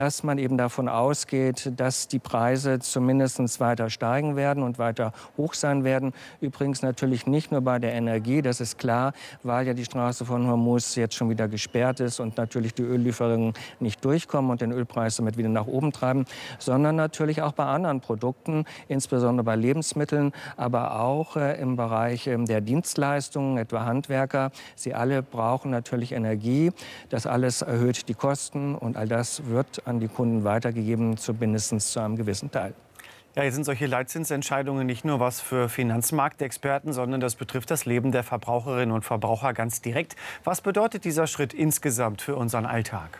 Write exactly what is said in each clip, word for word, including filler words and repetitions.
dass man eben davon ausgeht, dass die Preise zumindest weiter steigen werden und weiter hoch sein werden. Übrigens natürlich nicht nur bei der Energie, das ist klar, weil ja die Straße von Hormuz jetzt schon wieder gesperrt ist und natürlich die Öllieferungen nicht durchkommen und den Ölpreis damit wieder nach oben treiben, sondern natürlich auch bei anderen Produkten, insbesondere bei Lebensmitteln, aber auch äh, im Bereich äh, der Dienstleistungen, etwa Handwerker. Sie alle brauchen natürlich Energie. Das alles erhöht die Kosten und all das wird an die Kunden weitergegeben, zumindest zu einem gewissen Teil. Ja, jetzt sind solche Leitzinsentscheidungen nicht nur was für Finanzmarktexperten, sondern das betrifft das Leben der Verbraucherinnen und Verbraucher ganz direkt. Was bedeutet dieser Schritt insgesamt für unseren Alltag?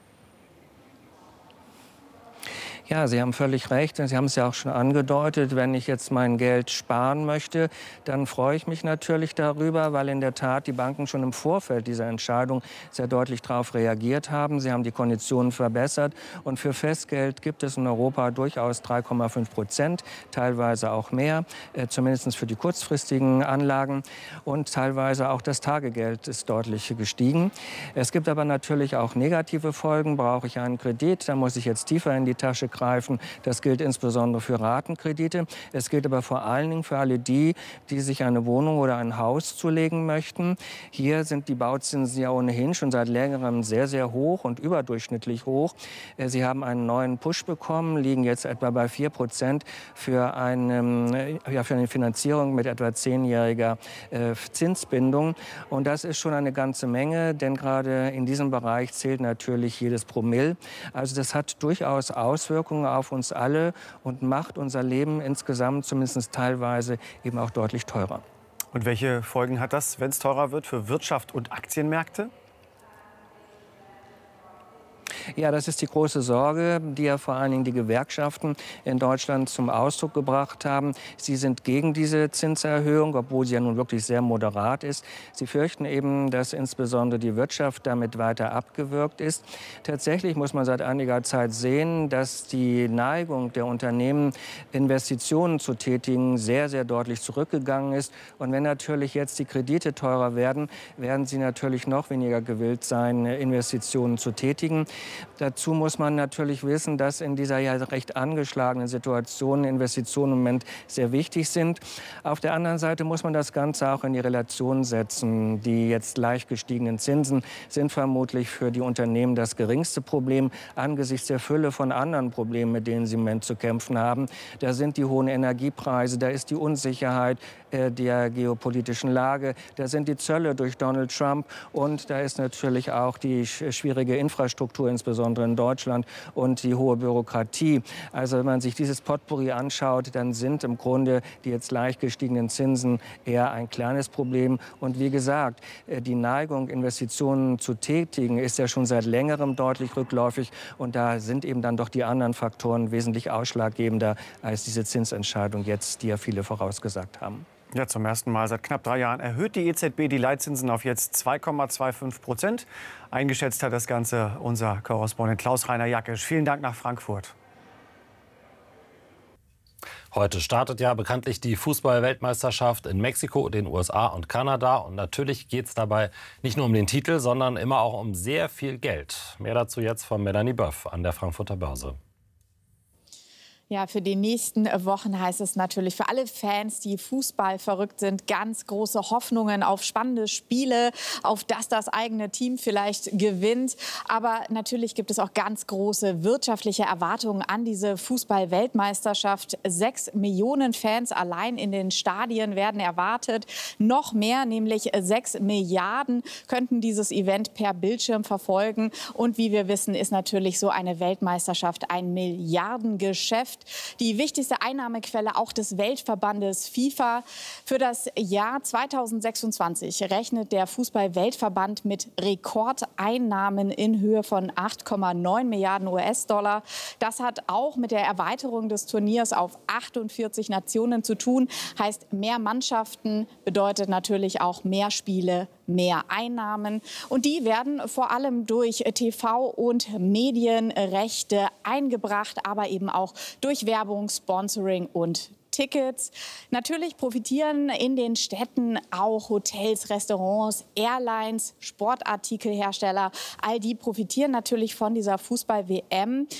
Ja, Sie haben völlig recht. Sie haben es ja auch schon angedeutet. Wenn ich jetzt mein Geld sparen möchte, dann freue ich mich natürlich darüber, weil in der Tat die Banken schon im Vorfeld dieser Entscheidung sehr deutlich darauf reagiert haben. Sie haben die Konditionen verbessert. Und für Festgeld gibt es in Europa durchaus drei Komma fünf Prozent, teilweise auch mehr, äh, zumindest für die kurzfristigen Anlagen. Und teilweise auch das Tagegeld ist deutlich gestiegen. Es gibt aber natürlich auch negative Folgen. Brauche ich einen Kredit, dann muss ich jetzt tiefer in die Tasche greifen. Das gilt insbesondere für Ratenkredite. Es gilt aber vor allen Dingen für alle die, die sich eine Wohnung oder ein Haus zulegen möchten. Hier sind die Bauzinsen ja ohnehin schon seit längerem sehr, sehr hoch und überdurchschnittlich hoch. Sie haben einen neuen Push bekommen, liegen jetzt etwa bei vier Prozent für eine, ja, für eine Finanzierung mit etwa zehnjähriger äh, Zinsbindung. Und das ist schon eine ganze Menge, denn gerade in diesem Bereich zählt natürlich jedes Promille. Also das hat durchaus Auswirkungen auf uns alle und macht unser Leben insgesamt zumindest teilweise eben auch deutlich teurer. Und welche Folgen hat das, wenn es teurer wird, für Wirtschaft und Aktienmärkte? Ja, das ist die große Sorge, die ja vor allen Dingen die Gewerkschaften in Deutschland zum Ausdruck gebracht haben. Sie sind gegen diese Zinserhöhung, obwohl sie ja nun wirklich sehr moderat ist. Sie fürchten eben, dass insbesondere die Wirtschaft damit weiter abgewürgt ist. Tatsächlich muss man seit einiger Zeit sehen, dass die Neigung der Unternehmen, Investitionen zu tätigen, sehr, sehr deutlich zurückgegangen ist. Und wenn natürlich jetzt die Kredite teurer werden, werden sie natürlich noch weniger gewillt sein, Investitionen zu tätigen. Dazu muss man natürlich wissen, dass in dieser ja recht angeschlagenen Situation Investitionen im Moment sehr wichtig sind. Auf der anderen Seite muss man das Ganze auch in die Relation setzen. Die jetzt leicht gestiegenen Zinsen sind vermutlich für die Unternehmen das geringste Problem angesichts der Fülle von anderen Problemen, mit denen sie im Moment zu kämpfen haben. Da sind die hohen Energiepreise, da ist die Unsicherheit äh, der geopolitischen Lage, da sind die Zölle durch Donald Trump und da ist natürlich auch die schwierige Infrastruktur, insbesondere in Deutschland, und die hohe Bürokratie. Also wenn man sich dieses Potpourri anschaut, dann sind im Grunde die jetzt leicht gestiegenen Zinsen eher ein kleines Problem. Und wie gesagt, die Neigung, Investitionen zu tätigen, ist ja schon seit längerem deutlich rückläufig. Und da sind eben dann doch die anderen Faktoren wesentlich ausschlaggebender als diese Zinsentscheidung jetzt, die ja viele vorausgesagt haben. Ja, zum ersten Mal seit knapp drei Jahren erhöht die E Z B die Leitzinsen auf jetzt zwei Komma fünfundzwanzig Prozent. Eingeschätzt hat das Ganze unser Korrespondent Klaus-Rainer Jackisch. Vielen Dank nach Frankfurt. Heute startet ja bekanntlich die Fußball-Weltmeisterschaft in Mexiko, den U S A und Kanada. Und natürlich geht es dabei nicht nur um den Titel, sondern immer auch um sehr viel Geld. Mehr dazu jetzt von Melanie Böff an der Frankfurter Börse. Ja, für die nächsten Wochen heißt es natürlich für alle Fans, die Fußball verrückt sind, ganz große Hoffnungen auf spannende Spiele, auf dass das eigene Team vielleicht gewinnt. Aber natürlich gibt es auch ganz große wirtschaftliche Erwartungen an diese Fußball-Weltmeisterschaft. Sechs Millionen Fans allein in den Stadien werden erwartet. Noch mehr, nämlich sechs Milliarden, könnten dieses Event per Bildschirm verfolgen. Und wie wir wissen, ist natürlich so eine Weltmeisterschaft ein Milliardengeschäft. Die wichtigste Einnahmequelle auch des Weltverbandes FIFA. Für das Jahr zweitausendsechsundzwanzig rechnet der Fußball-Weltverband mit Rekordeinnahmen in Höhe von acht Komma neun Milliarden U S-Dollar. Das hat auch mit der Erweiterung des Turniers auf achtundvierzig Nationen zu tun. Heißt, mehr Mannschaften bedeutet natürlich auch mehr Spiele, mehr Einnahmen. Und die werden vor allem durch T V- und Medienrechte eingebracht, aber eben auch durch Werbung, Sponsoring und Tickets. Natürlich profitieren in den Städten auch Hotels, Restaurants, Airlines, Sportartikelhersteller. All die profitieren natürlich von dieser Fußball-W M.